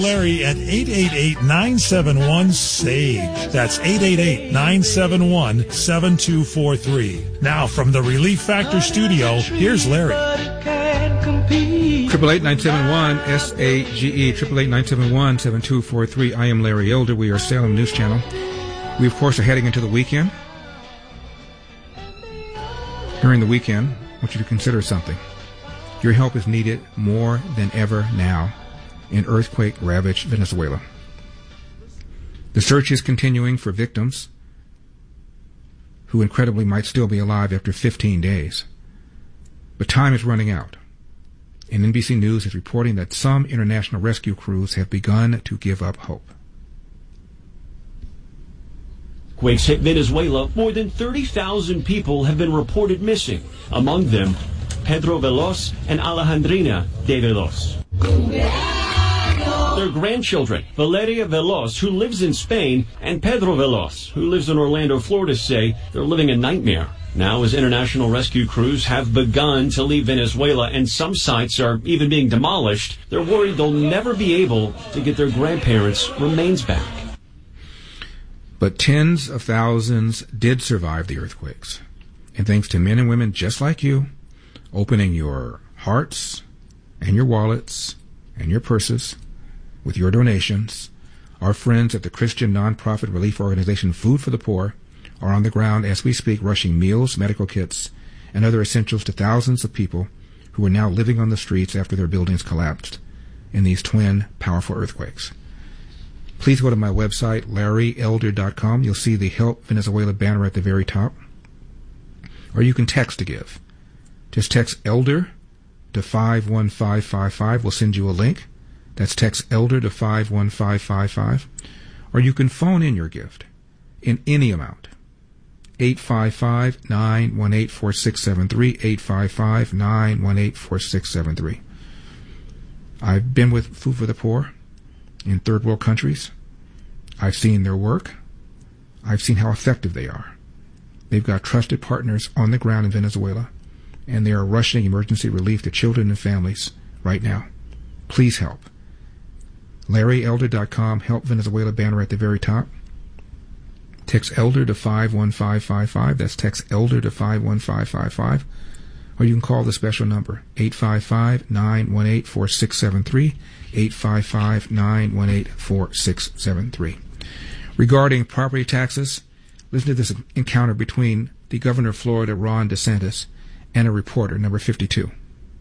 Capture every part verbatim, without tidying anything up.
Larry at eight eight eight, nine seven one, SAGE. That's eight eight eight, nine seven one, seven two four three. Now from the Relief Factor studio, here's Larry. Triple eight nine seven one S A G E. Triple eight nine seven one seven two four three. I am Larry Elder. We are Salem News Channel. We of course are heading into the weekend. During the weekend, I want you to consider something. Your help is needed more than ever now in earthquake-ravaged Venezuela. The search is continuing for victims who incredibly might still be alive after fifteen days. But time is running out, and N B C News is reporting that some international rescue crews have begun to give up hope. Quakes hit Venezuela. More than thirty thousand people have been reported missing, among them Pedro Veloz and Alejandrina de Veloz. Their grandchildren, Valeria Veloz, who lives in Spain, and Pedro Veloz, who lives in Orlando, Florida, say they're living a nightmare. Now, as international rescue crews have begun to leave Venezuela and some sites are even being demolished, they're worried they'll never be able to get their grandparents' remains back. But tens of thousands did survive the earthquakes. And thanks to men and women just like you, opening your hearts and your wallets and your purses with your donations, our friends at the Christian nonprofit relief organization Food for the Poor are on the ground as we speak, rushing meals, medical kits, and other essentials to thousands of people who are now living on the streets after their buildings collapsed in these twin powerful earthquakes. Please go to my website, larry elder dot com. You'll see the Help Venezuela banner at the very top. Or you can text to give. Just text ELDER to five one five five five. We'll send you a link. That's text ELDER to five one five five five. Or you can phone in your gift in any amount. eight five five, nine one eight, four six seven three, eight five five, nine one eight, four six seven three. I've been with Food for the Poor in third world countries. I've seen their work. I've seen how effective they are. They've got trusted partners on the ground in Venezuela, and they are rushing emergency relief to children and families right now. Please help. larry elder dot com, Help Venezuela banner at the very top. Text ELDER to five one five five five. That's text ELDER to five one five five five. Or you can call the special number, eight five five, nine one eight, four six seven three, eight five five, nine one eight, four six seven three. Regarding property taxes, listen to this encounter between the governor of Florida, Ron DeSantis, and a reporter, number fifty-two.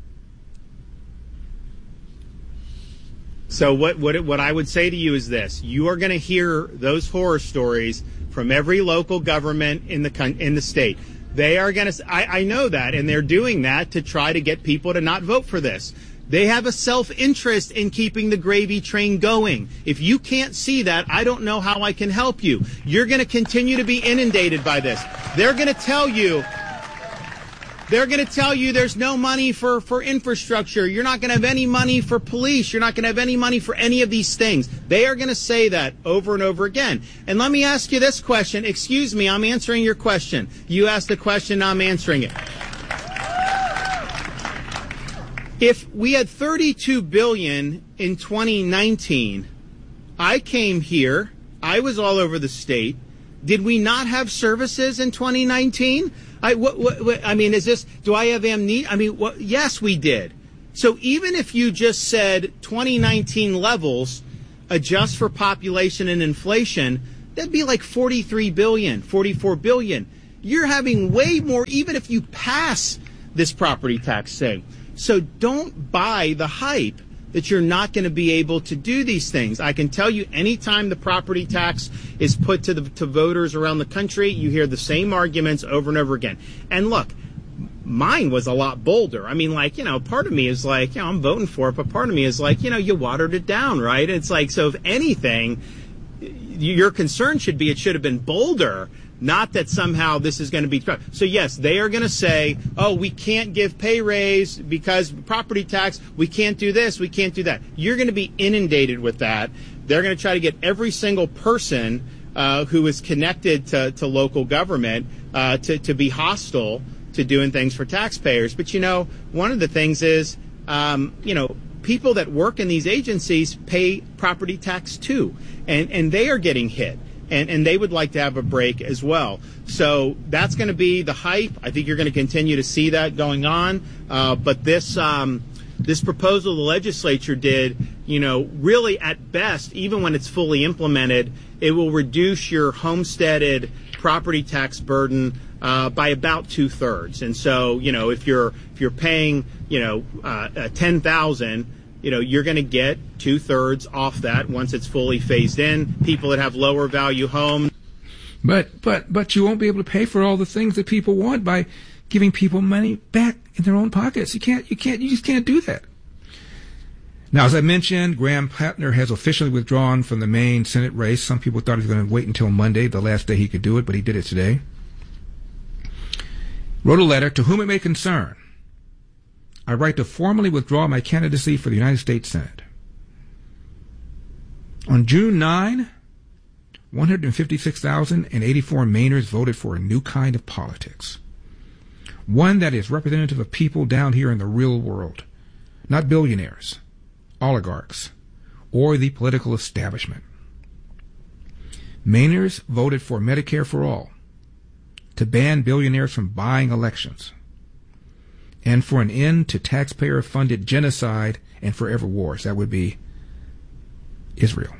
So what, what, what I would say to you is this. You are going to hear those horror stories from every local government in the in the state. They are going to, I, I know that, and they're doing that to try to get people to not vote for this. They have a self-interest in keeping the gravy train going. If you can't see that, I don't know how I can help you. You're going to continue to be inundated by this. They're going to tell you, they're going to tell you there's no money for, for infrastructure. You're not going to have any money for police. You're not going to have any money for any of these things. They are going to say that over and over again. And let me ask you this question. Excuse me, I'm answering your question. You asked the question, I'm answering it. If we had thirty-two billion dollars in twenty nineteen, I came here, I was all over the state. Did we not have services in twenty nineteen? I, what, what, what, I mean, is this, do I have amnesia? I mean, what, yes, we did. So even if you just said twenty nineteen levels, adjust for population and inflation, that'd be like forty-three billion, forty-four billion. You're having way more, even if you pass this property tax thing. So don't buy the hype that you're not going to be able to do these things. I can tell you, anytime the property tax is put to the to voters around the country, you hear the same arguments over and over again. And look, mine was a lot bolder. I mean, like, you know, part of me is like, you know, I'm voting for it, but part of me is like, you know, you watered it down, right? It's like, so if anything, your concern should be it should have been bolder. Not that somehow this is going to be... So, yes, they are going to say, oh, we can't give pay raise because property tax, we can't do this, we can't do that. You're going to be inundated with that. They're going to try to get every single person uh, who is connected to, to local government uh, to, to be hostile to doing things for taxpayers. But, you know, one of the things is, um, you know, people that work in these agencies pay property tax too, and, and they are getting hit. And, and they would like to have a break as well. So that's going to be the hype. I think you're going to continue to see that going on. Uh, but this um, this proposal the legislature did, you know, really at best, even when it's fully implemented, it will reduce your homesteaded property tax burden uh, by about two thirds. And so, you know, if you're if you're paying, you know, uh, uh, ten thousand. You know, you're going to get two-thirds off that once it's fully phased in. People that have lower value homes. But but but you won't be able to pay for all the things that people want by giving people money back in their own pockets. You can't you can't you just can't do that. Now, as I mentioned, Graham Plattner has officially withdrawn from the Maine Senate race. Some people thought he was going to wait until Monday, the last day he could do it, but he did it today. Wrote a letter, to whom it may concern. I write to formally withdraw my candidacy for the United States Senate. On June ninth, one hundred fifty-six thousand eighty-four Mainers voted for a new kind of politics. One that is representative of people down here in the real world, not billionaires, oligarchs, or the political establishment. Mainers voted for Medicare for all, to ban billionaires from buying elections, and for an end to taxpayer-funded genocide and forever wars. That would be Israel.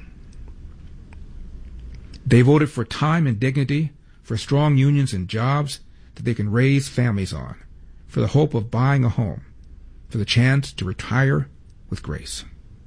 They voted for time and dignity, for strong unions and jobs that they can raise families on, for the hope of buying a home, for the chance to retire with grace.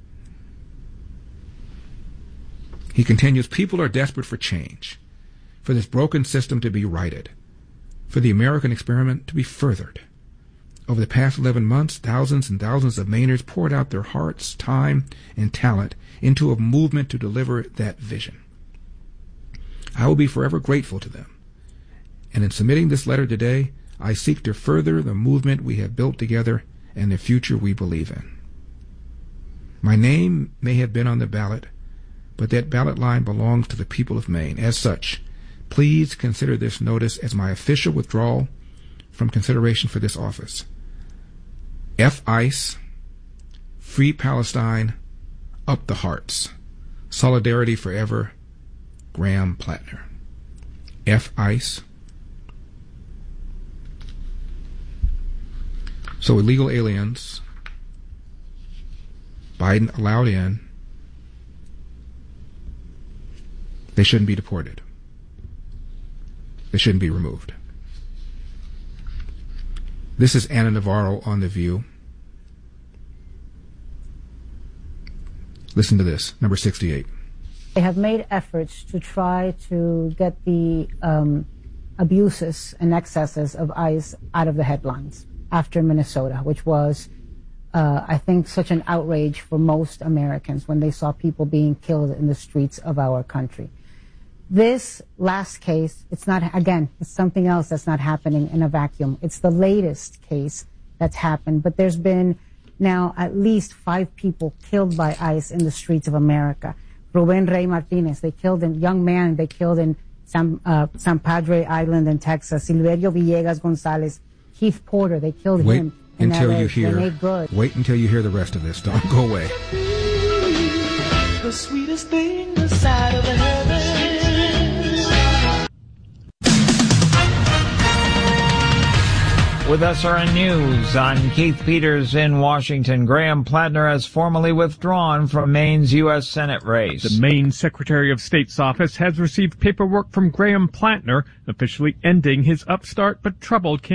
He continues, people are desperate for change, for this broken system to be righted, for the American experiment to be furthered. Over the past eleven months, thousands and thousands of Mainers poured out their hearts, time, and talent into a movement to deliver that vision. I will be forever grateful to them. And in submitting this letter today, I seek to further the movement we have built together and the future we believe in. My name may have been on the ballot, but that ballot line belongs to the people of Maine. As such, please consider this notice as my official withdrawal from consideration for this office. F ICE, Free Palestine, Up the Hearts, Solidarity Forever, Graham Plattner. F ICE. So illegal aliens, Biden allowed in, they shouldn't be deported. They shouldn't be removed. This is Ana Navarro on The View. Listen to this, number sixty-eight. They have made efforts to try to get the um, abuses and excesses of ICE out of the headlines after Minnesota, which was, uh, I think, such an outrage for most Americans when they saw people being killed in the streets of our country. This last case, it's not, again, it's something else that's not happening in a vacuum. It's the latest case that's happened, but there's been now at least five people killed by ICE in the streets of America. Ruben Rey Martinez, they killed a young man, they killed in San, uh, San Padre Island in Texas. Silverio Villegas Gonzalez, Keith Porter, they killed wait him in until L A. you hear, Good. Wait until you hear the rest of this. Don't go away. The sweetest thing this side of the heaven. With S R N News, I'm Keith Peters in Washington. Graham Plattner has formally withdrawn from Maine's U S Senate race. The Maine Secretary of State's office has received paperwork from Graham Plattner, officially ending his upstart but troubled campaign.